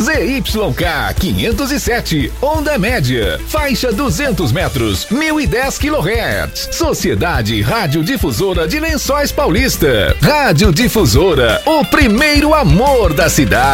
ZYK 507, onda média, faixa 200 metros, 1010 kHz. Sociedade Radiodifusora de Lençóis Paulista. Rádio Difusora, o primeiro amor da cidade.